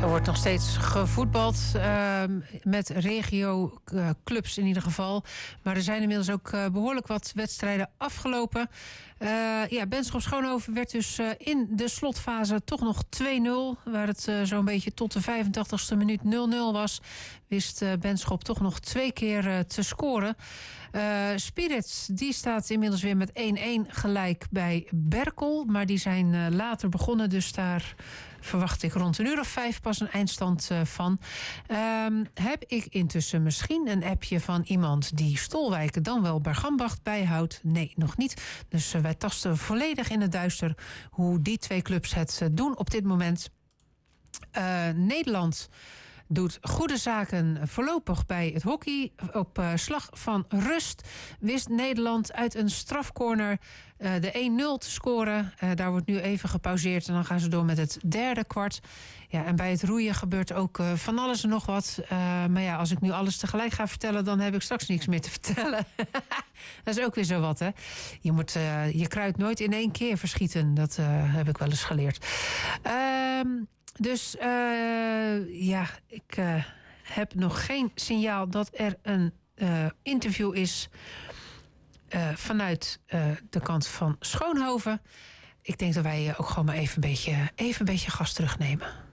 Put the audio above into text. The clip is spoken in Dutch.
Er wordt nog steeds gevoetbald met regioclubs in ieder geval. Maar er zijn inmiddels ook behoorlijk wat wedstrijden afgelopen. Benschop Schoonhoven werd dus in de slotfase toch nog 2-0. Waar het zo'n beetje tot de 85ste minuut 0-0 was, wist Benschop toch nog 2 keer te scoren. Spirits, die staat inmiddels weer met 1-1 gelijk bij Berkel. Maar die zijn later begonnen, dus daar verwacht ik rond 5:00 pas een eindstand van. Heb ik intussen misschien een appje van iemand die Stolwijk dan wel Bergambacht bijhoudt? Nee, nog niet. Dus wij tasten volledig in het duister hoe die 2 clubs het doen op dit moment. Nederland doet goede zaken voorlopig bij het hockey. Op slag van rust wist Nederland uit een strafcorner de 1-0 te scoren. Daar wordt nu even gepauzeerd en dan gaan ze door met het derde kwart. Ja, en bij het roeien gebeurt ook van alles en nog wat. Maar ja, als ik nu alles tegelijk ga vertellen, dan heb ik straks niks meer te vertellen. Dat is ook weer zo wat, hè. Je moet je kruid nooit in 1 keer verschieten. Dat heb ik wel eens geleerd. Ik heb nog geen signaal dat er een interview is vanuit de kant van Schoonhoven. Ik denk dat wij ook gewoon maar even een beetje gas terugnemen.